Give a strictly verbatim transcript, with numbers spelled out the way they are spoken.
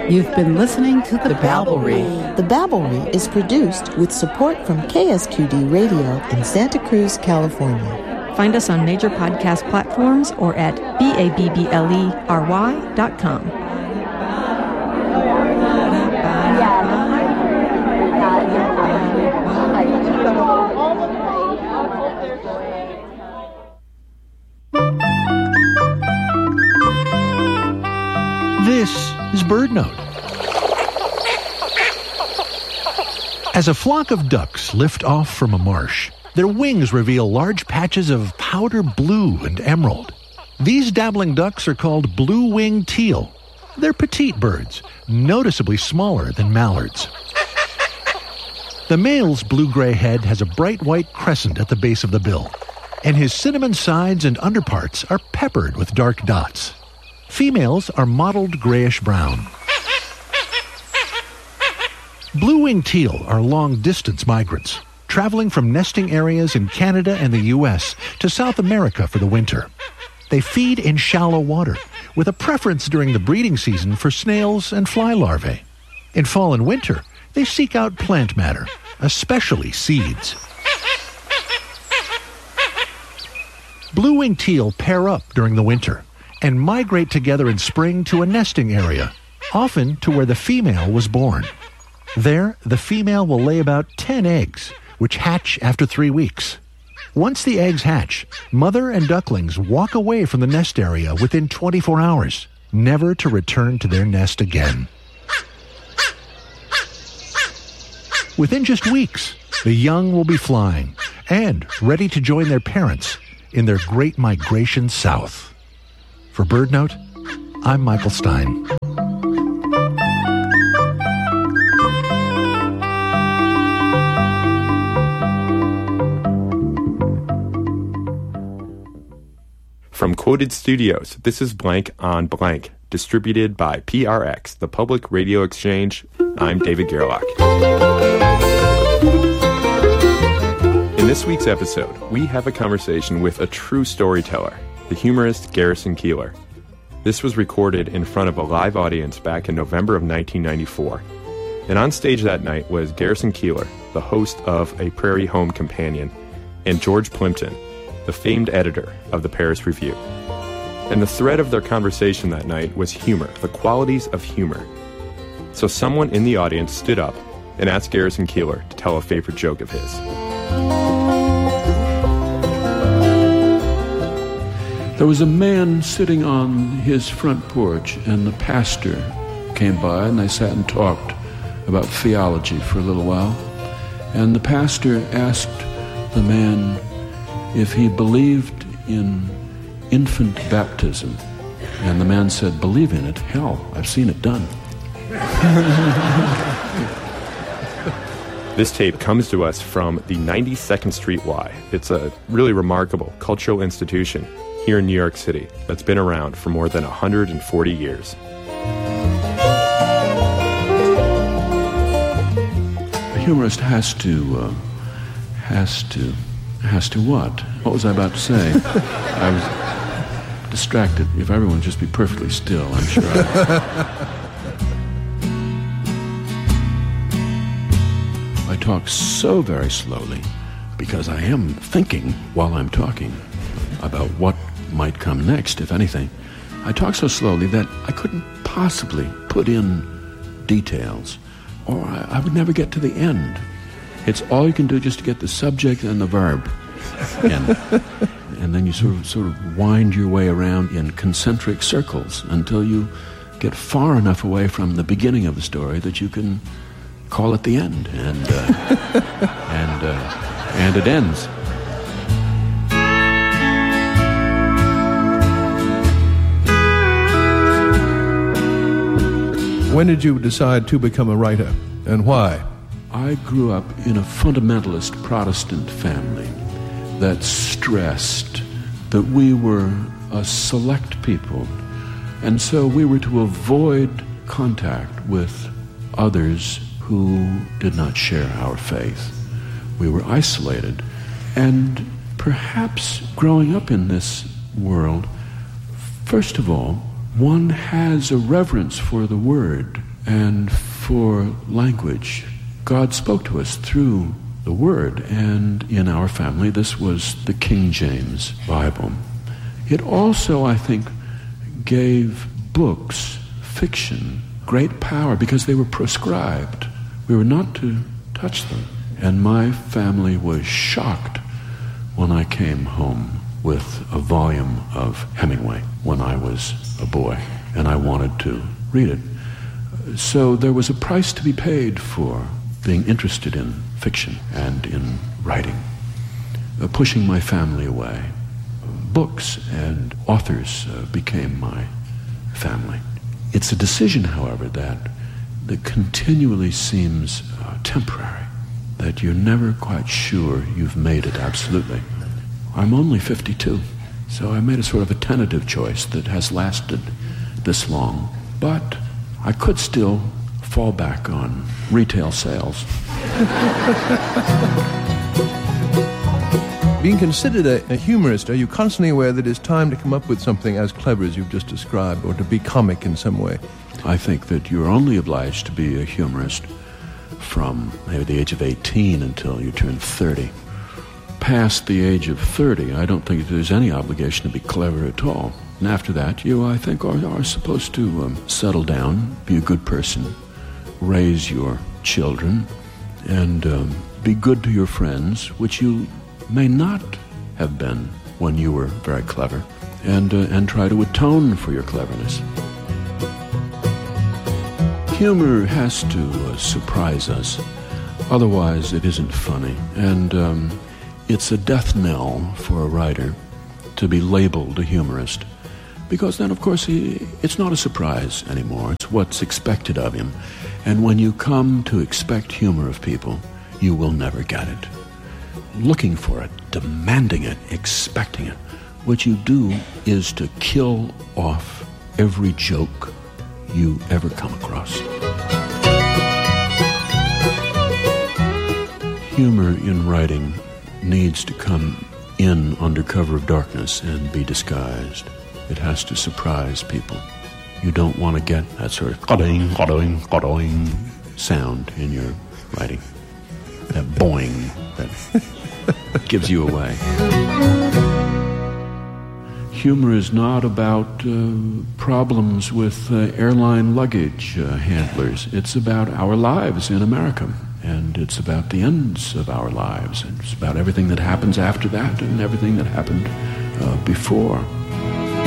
You've been listening to The Babblery. The Babblery is produced with support from K S Q D Radio in Santa Cruz, California. Find us on major podcast platforms or at B A B B L E R Y dot com. This is BirdNote. As a flock of ducks lift off from a marsh, their wings reveal large patches of powder blue and emerald. These dabbling ducks are called blue-winged teal. They're petite birds, noticeably smaller than mallards. The male's blue-gray head has a bright white crescent at the base of the bill, and his cinnamon sides and underparts are peppered with dark dots. Females are mottled grayish-brown. Blue-winged teal are long-distance migrants, traveling from nesting areas in Canada and the U S to South America for the winter. They feed in shallow water, with a preference during the breeding season for snails and fly larvae. In fall and winter, they seek out plant matter, especially seeds. Blue-winged teal pair up during the winter and migrate together in spring to a nesting area, often to where the female was born. There, the female will lay about ten eggs, which hatch after three weeks. Once the eggs hatch, mother and ducklings walk away from the nest area within twenty-four hours, never to return to their nest again. Within just weeks, the young will be flying and ready to join their parents in their great migration south. For BirdNote, I'm Michael Stein. From Quoted Studios, this is Blank on Blank, distributed by P R X, the Public Radio Exchange. I'm David Gerlach. In this week's episode, we have a conversation with a true storyteller, the humorist Garrison Keillor. This was recorded in front of a live audience back in November of nineteen ninety-four. And on stage that night was Garrison Keillor, the host of A Prairie Home Companion, and George Plimpton, the famed editor of the Paris Review. And the thread of their conversation that night was humor, the qualities of humor. So someone in the audience stood up and asked Garrison Keillor to tell a favorite joke of his. There was a man sitting on his front porch, and the pastor came by, and they sat and talked about theology for a little while. And the pastor asked the man if he believed in infant baptism. And the man said, "Believe in it? Hell, I've seen it done." This tape comes to us from the ninety-second Street Y. It's a really remarkable cultural institution here in New York City that's been around for more than one hundred forty years. A humorist has to, uh, has to, has to what? What was I about to say? I was distracted. If everyone would just be perfectly still, I'm sure I... I talk so very slowly because I am thinking while I'm talking about what might come next, if anything. I talk so slowly that I couldn't possibly put in details, or I, I would never get to the end. It's all you can do just to get the subject and the verb. And, and then you sort of, sort of wind your way around in concentric circles until you get far enough away from the beginning of the story that you can call it the end, and uh, and uh, and it ends. When did you decide to become a writer, and why? I grew up in a fundamentalist Protestant family that stressed that we were a select people, and so we were to avoid contact with others who did not share our faith. We were isolated. And perhaps growing up in this world, first of all, one has a reverence for the word and for language. God spoke to us through the Word, and in our family this was the King James Bible. It also, I think, gave books, fiction, great power because they were proscribed. We were not to touch them. And my family was shocked when I came home with a volume of Hemingway when I was a boy, and I wanted to read it. So there was a price to be paid for being interested in fiction and in writing, uh, pushing my family away. Books and authors uh, became my family. It's a decision, however, that, that continually seems uh, temporary, that you're never quite sure you've made it absolutely. I'm only fifty-two, so I made a sort of a tentative choice that has lasted this long, but I could still fall back on retail sales. Being considered a, a humorist, are you constantly aware that it's time to come up with something as clever as you've just described, or to be comic in some way? I think that you're only obliged to be a humorist from maybe the age of eighteen until you turn thirty. Past the age of thirty, I don't think there's any obligation to be clever at all. And after that, you, I think, are, are supposed to um, settle down, be a good person, raise your children, and um, be good to your friends, which you may not have been when you were very clever, and, uh, and try to atone for your cleverness. Humor has to uh, surprise us, otherwise it isn't funny, and um, it's a death knell for a writer to be labeled a humorist, because then, of course, he, it's not a surprise anymore. It's what's expected of him. And when you come to expect humor of people, you will never get it. Looking for it, demanding it, expecting it, what you do is to kill off every joke you ever come across. Humor in writing needs to come in under cover of darkness and be disguised. It has to surprise people. You don't want to get that sort of ka-ding, ka-ding, ka-ding sound in your writing. That boing that gives you away. Humor is not about uh, problems with uh, airline luggage uh, handlers. It's about our lives in America. And it's about the ends of our lives. And it's about everything that happens after that and everything that happened uh, before.